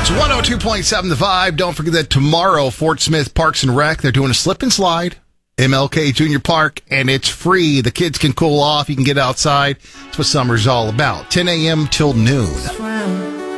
It's 102.7 The Vibe. Don't forget that tomorrow, Fort Smith Parks and Rec, they're doing a slip and slide, MLK Junior Park, and it's free. The kids can cool off. You can get outside. That's what summer's all about. 10 a.m. till noon.